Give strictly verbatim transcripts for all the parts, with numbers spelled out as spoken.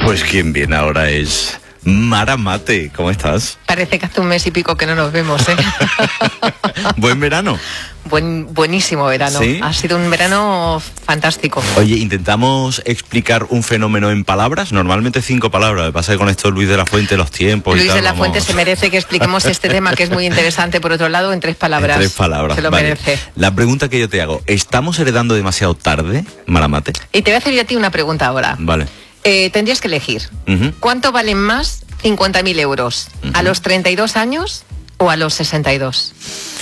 Pues quien viene ahora es Mara Mate. ¿Cómo estás? Parece que hace un mes y pico que no nos vemos, ¿eh? ¿Buen verano? Buen, buenísimo verano. ¿Sí? Ha sido un verano fantástico. Oye, intentamos explicar un fenómeno en palabras, normalmente cinco palabras. Me pasa que con esto Luis de la Fuente, los tiempos Luis y tal, de la vamos... Fuente se merece que expliquemos este tema, que es muy interesante, por otro lado, en tres palabras. En tres palabras. Se lo vale. merece. La pregunta que yo te hago, ¿estamos heredando demasiado tarde, Mara Mate? Y te voy a hacer yo a ti una pregunta ahora. Vale. Eh, tendrías que elegir. Uh-huh. ¿Cuánto valen más cincuenta mil euros? Uh-huh. ¿A los treinta y dos años o a los sesenta y dos?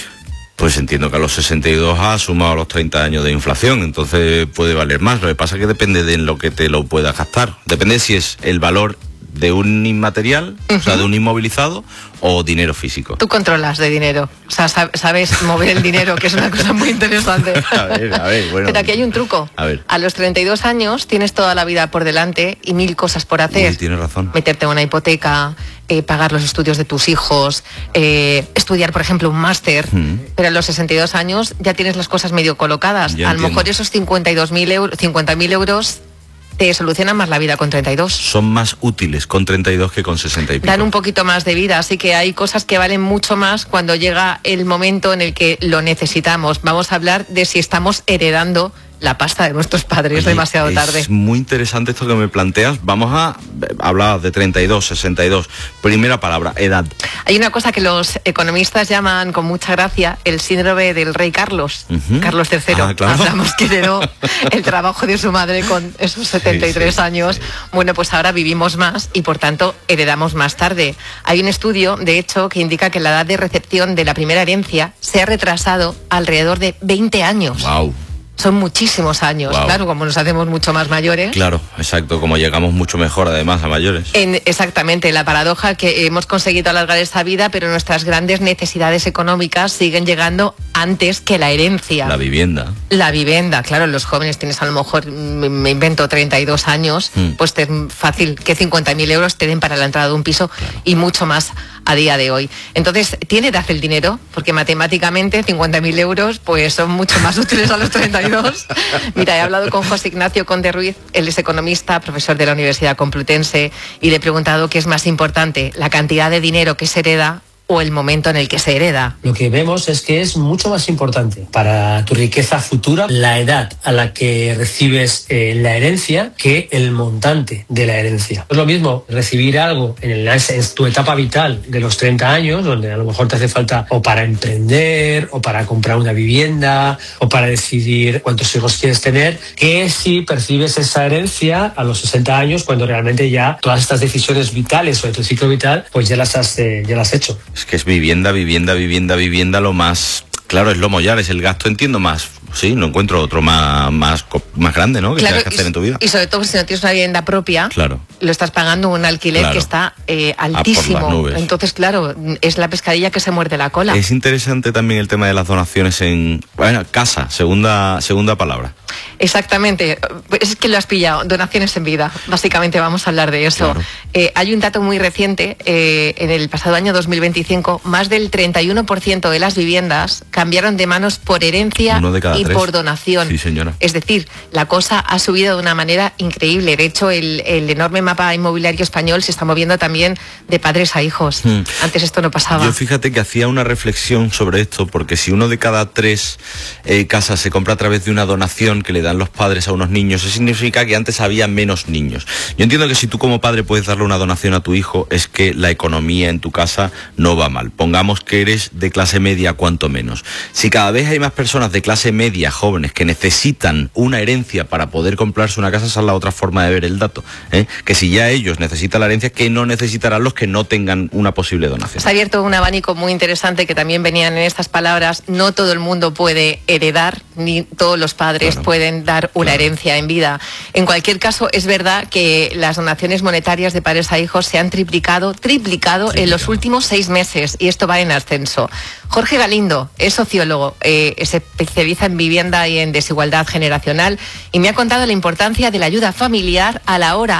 Pues entiendo que a los sesenta y dos ha sumado los treinta años de inflación, entonces puede valer más. Lo que pasa es que depende de en lo que te lo puedas gastar. Depende si es el valor de un inmaterial, uh-huh. o sea, de un inmovilizado, o dinero físico. Tú controlas de dinero, o sea, sabes mover el dinero, que es una cosa muy interesante. A ver, a ver, bueno. Pero aquí hay un truco. A ver. A los treinta y dos años tienes toda la vida por delante y mil cosas por hacer. Uy, tienes razón. Meterte en una hipoteca, eh, pagar los estudios de tus hijos, eh, estudiar, por ejemplo, un máster. Uh-huh. Pero a los sesenta y dos años ya tienes las cosas medio colocadas. Ya a lo entiendo. mejor esos cincuenta y dos mil euros, cincuenta mil euros te solucionan más la vida con treinta y dos. Son más útiles con treinta y dos que con sesenta y pico. Dan un poquito más de vida, así que hay cosas que valen mucho más cuando llega el momento en el que lo necesitamos. Vamos a hablar de si estamos heredando la pasta de nuestros padres. Oye, demasiado es tarde. Es muy interesante esto que me planteas. Vamos a hablar de treinta y dos, sesenta y dos. Primera palabra, edad. Hay una cosa que los economistas llaman con mucha gracia el síndrome del rey Carlos, uh-huh. Carlos tercero. Ah, claro. Hablamos que heredó el trabajo de su madre con esos setenta y tres sí, sí, años. Sí. Bueno, pues ahora vivimos más y por tanto heredamos más tarde. Hay un estudio, de hecho, que indica que la edad de recepción de la primera herencia se ha retrasado alrededor de veinte años. Wow. Son muchísimos años, wow. Claro, como nos hacemos mucho más mayores. Claro, exacto, como llegamos mucho mejor además a mayores. En, exactamente, la paradoja que hemos conseguido alargar esta vida, pero nuestras grandes necesidades económicas siguen llegando antes que la herencia. La vivienda. La vivienda, claro, los jóvenes tienes a lo mejor, me invento, treinta y dos años, mm. pues te, fácil que cincuenta mil euros te den para la entrada de un piso, claro. Y mucho más a día de hoy. Entonces, ¿tiene edad el dinero? Porque matemáticamente cincuenta mil euros pues son mucho más útiles a los treinta y dos. Mira, he hablado con José Ignacio Conde Ruiz, él es economista, profesor de la Universidad Complutense, y le he preguntado qué es más importante, la cantidad de dinero que se hereda o el momento en el que se hereda. Lo que vemos es que es mucho más importante para tu riqueza futura la edad a la que recibes eh, la herencia que el montante de la herencia. Es lo mismo recibir algo en, el, en tu etapa vital de los treinta años, donde a lo mejor te hace falta o para emprender, o para comprar una vivienda, o para decidir cuántos hijos quieres tener, que si percibes esa herencia a los sesenta años, cuando realmente ya todas estas decisiones vitales sobre tu ciclo vital, pues ya las has, eh, ya las has hecho. Es que es vivienda, vivienda, vivienda, vivienda lo más... Claro, es lo mollar, es el gasto, entiendo más. Sí, no encuentro otro más, más, más grande, ¿no? Que claro, tienes que hacer y, en tu vida. Y sobre todo si no tienes una vivienda propia, claro. Lo estás pagando un alquiler claro. que está eh, altísimo. Ah, por las nubes. Entonces, claro, es la pescadilla que se muerde la cola. Es interesante también el tema de las donaciones en... Bueno, casa, segunda, segunda palabra. Exactamente, es que lo has pillado, donaciones en vida, básicamente vamos a hablar de eso. Claro. Eh, hay un dato muy reciente, eh, en el pasado año dos mil veinticinco, más del treinta y uno por ciento de las viviendas cambiaron de manos por herencia y tres. por donación. Sí, señora. Es decir, la cosa ha subido de una manera increíble. De hecho, el, el enorme mapa inmobiliario español se está moviendo también de padres a hijos. Hmm. Antes esto no pasaba. Yo fíjate que hacía una reflexión sobre esto, porque si uno de cada tres eh, casas se compra a través de una donación que le dan los padres a unos niños, eso significa que antes había menos niños. Yo entiendo que si tú como padre puedes darle una donación a tu hijo, es que la economía en tu casa no va mal. Pongamos que eres de clase media, cuanto menos. Si cada vez hay más personas de clase media, jóvenes, que necesitan una herencia para poder comprarse una casa, esa es la otra forma de ver el dato, ¿eh? Que si ya ellos necesitan la herencia, que no necesitarán los que no tengan una posible donación. Se ha abierto un abanico muy interesante que también venían en estas palabras. No todo el mundo puede heredar, ni todos los padres claro. pueden dar una claro. herencia en vida. En cualquier caso, es verdad que las donaciones monetarias de padres a hijos se han triplicado, triplicado, triplicado. en los últimos seis meses, y esto va en ascenso. Jorge Galindo es sociólogo, eh, se especializa en vivienda y en desigualdad generacional, y me ha contado la importancia de la ayuda familiar a la hora, a día de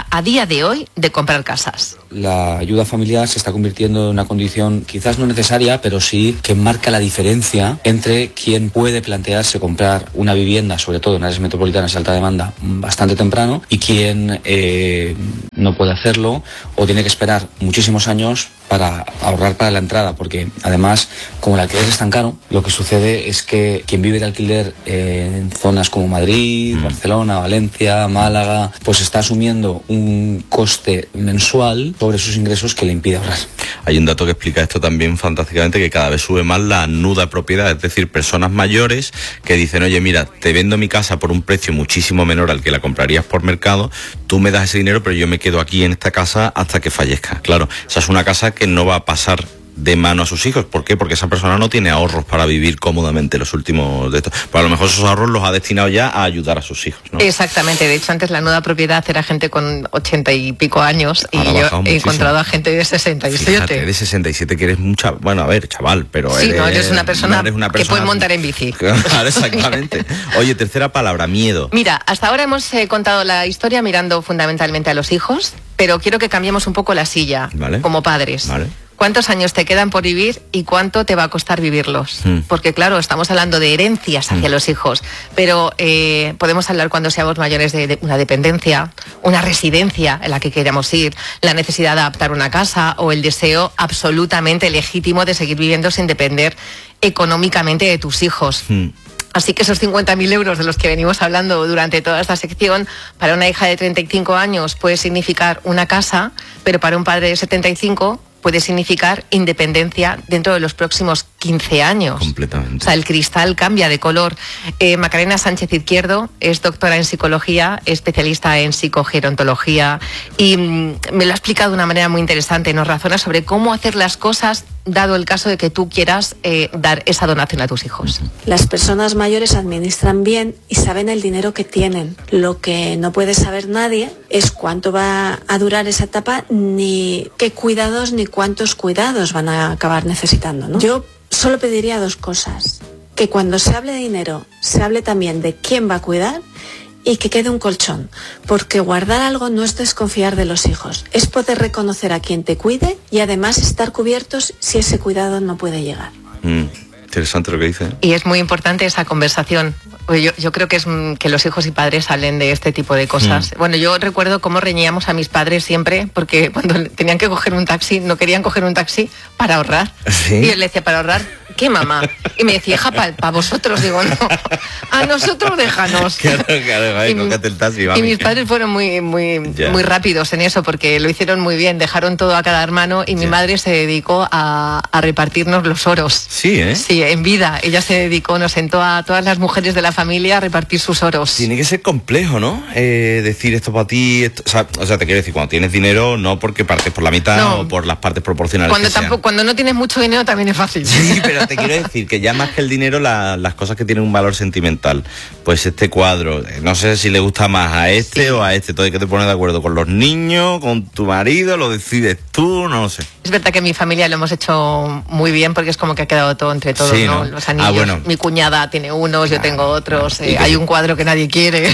de hoy de comprar casas. La ayuda familiar se está convirtiendo en una condición quizás no necesaria, pero sí que marca la diferencia entre quien puede plantearse comprar una vivienda, sobre todo en áreas metropolitanas de alta demanda, bastante temprano, y quien eh, no puede hacerlo o tiene que esperar muchísimos años para ahorrar para la entrada, porque además, como el alquiler es tan caro, lo que sucede es que quien vive de alquiler eh, en zonas como Madrid, mm. Barcelona, Valencia, Málaga, pues está asumiendo un coste mensual sobre sus ingresos que le impide ahorrar. Hay un dato que explica esto también fantásticamente, que cada vez sube más la nuda propiedad, es decir, personas mayores que dicen, oye, mira, te vendo mi casa por un precio muchísimo menor al que la comprarías por mercado, tú me das ese dinero, pero yo me quedo aquí en esta casa hasta que fallezca. Claro, esa es una casa que no va a pasar de mano a sus hijos. ¿Por qué? Porque esa persona no tiene ahorros para vivir cómodamente los últimos de estos. Pero a lo mejor esos ahorros los ha destinado ya a ayudar a sus hijos, ¿no? Exactamente. De hecho, antes la nuda propiedad era gente con ochenta y pico años y yo he muchísimo. encontrado a gente de sesenta y siete. Fíjate, de sesenta y siete que eres mucha... Bueno, a ver, chaval, pero sí, eres... no, eres una persona, no eres una persona... que puede montar en bici. Claro, exactamente. Oye, tercera palabra, miedo. Mira, hasta ahora hemos eh, contado la historia mirando fundamentalmente a los hijos, pero quiero que cambiemos un poco la silla, ¿vale? Como padres. Vale. ¿Cuántos años te quedan por vivir y cuánto te va a costar vivirlos? Mm. Porque claro, estamos hablando de herencias hacia mm. los hijos, pero eh, podemos hablar cuando seamos mayores de, de una dependencia, una residencia en la que queramos ir, la necesidad de adaptar una casa o el deseo absolutamente legítimo de seguir viviendo sin depender económicamente de tus hijos. Mm. Así que esos cincuenta mil euros de los que venimos hablando durante toda esta sección, para una hija de treinta y cinco años puede significar una casa, pero para un padre de setenta y cinco puede significar independencia dentro de los próximos quince años. Completamente. O sea, el cristal cambia de color. Eh, Macarena Sánchez Izquierdo es doctora en psicología, especialista en psicogerontología y mm, me lo ha explicado de una manera muy interesante. Nos razona sobre cómo hacer las cosas dado el caso de que tú quieras eh, dar esa donación a tus hijos. Las personas mayores administran bien y saben el dinero que tienen. Lo que no puede saber nadie es cuánto va a durar esa etapa, ni qué cuidados ni cuántos cuidados van a acabar necesitando, ¿no? Yo solo pediría dos cosas: que cuando se hable de dinero se hable también de quién va a cuidar y que quede un colchón, porque guardar algo no es desconfiar de los hijos, es poder reconocer a quien te cuide y además estar cubiertos si ese cuidado no puede llegar. Mm, interesante lo que dice. Y es muy importante esa conversación. Yo, yo creo que es que los hijos y padres hablen de este tipo de cosas. Mm. Bueno, yo recuerdo cómo reñíamos a mis padres siempre, porque cuando tenían que coger un taxi, no querían coger un taxi para ahorrar. ¿Sí? Y yo le decía, ¿para ahorrar qué, mamá? Y me decía, hija, para pa vosotros. Digo, no, a nosotros déjanos. Claro, claro, ay, cógete el taxi, mami. Y mis padres fueron muy, muy, yeah. muy rápidos en eso, porque lo hicieron muy bien, dejaron todo a cada hermano y mi yeah. madre se dedicó a, a repartirnos los oros. Sí, ¿eh? Sí, en vida. Ella se dedicó, nos sentó a todas las mujeres de la familia a repartir sus oros. Tiene que ser complejo, ¿no? Eh, decir esto para ti, esto, o, sea, o sea, te quiero decir, cuando tienes dinero, no porque partes por la mitad no. o por las partes proporcionales. Cuando, que tampoco, sean. Cuando no tienes mucho dinero también es fácil. Sí, pero te quiero decir que ya más que el dinero, la, las cosas que tienen un valor sentimental. Pues este cuadro, no sé si le gusta más a este sí. o a este, todo hay que te pones de acuerdo con los niños, con tu marido, lo decides tú, no lo sé. Es verdad que en mi familia lo hemos hecho muy bien porque es como que ha quedado todo entre todos, sí, ¿no? ¿no? Los anillos, ah, bueno. Mi cuñada tiene unos, yo ah, tengo otros, eh, hay un cuadro que nadie quiere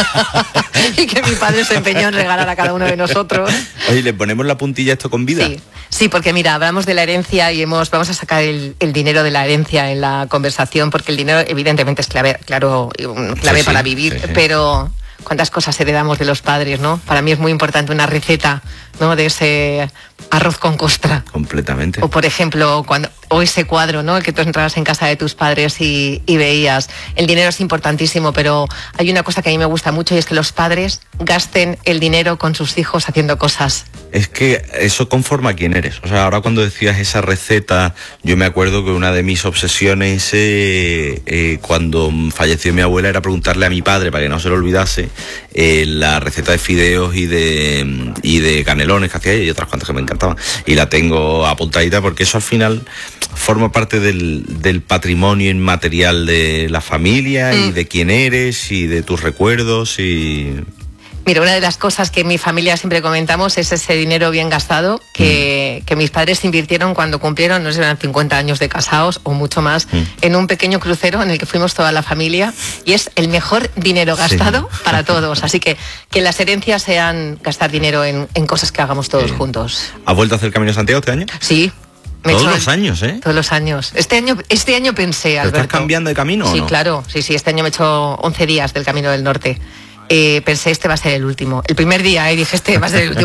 y que mi padre se empeñó en regalar a cada uno de nosotros. Oye, ¿le ponemos la puntilla a esto con vida? Sí, sí, porque mira, hablamos de la herencia y hemos vamos a sacar el, el dinero de la herencia en la conversación, porque el dinero evidentemente es clave, claro, clave sí, para sí, vivir, sí, sí. pero cuántas cosas heredamos de los padres, ¿no? Para mí es muy importante una receta, ¿no? De ese arroz con costra. Completamente. O por ejemplo, cuando o ese cuadro, ¿no? El que tú entrabas en casa de tus padres y, y veías. El dinero es importantísimo, pero hay una cosa que a mí me gusta mucho y es que los padres gasten el dinero con sus hijos haciendo cosas. Es que eso conforma a quién eres. O sea, ahora cuando decías esa receta, yo me acuerdo que una de mis obsesiones eh, eh, cuando falleció mi abuela era preguntarle a mi padre, para que no se lo olvidase, eh, la receta de fideos y de, y de canelones que hacía ella y otras cuantas que me encantaban. Y la tengo apuntadita porque eso al final forma parte del, del patrimonio inmaterial de la familia mm. y de quién eres y de tus recuerdos y... Mira, una de las cosas que en mi familia siempre comentamos es ese dinero bien gastado que, mm. que mis padres invirtieron cuando cumplieron, no sé, eran cincuenta años de casados o mucho más, mm. en un pequeño crucero en el que fuimos toda la familia, y es el mejor dinero gastado sí. para todos. Así que que las herencias sean gastar dinero en, en cosas que hagamos todos eh. juntos. ¿Has vuelto a hacer el Camino de Santiago este año? Sí. Me todos los años, ¿eh? Todos los años. Este año, este año pensé, Alberto. ¿Estás cambiando de camino sí, o no? Claro. Sí, sí. Este año me he hecho once días del Camino del Norte. Eh, pensé, este va a ser el último. El primer día, eh, dije, este va a ser el último.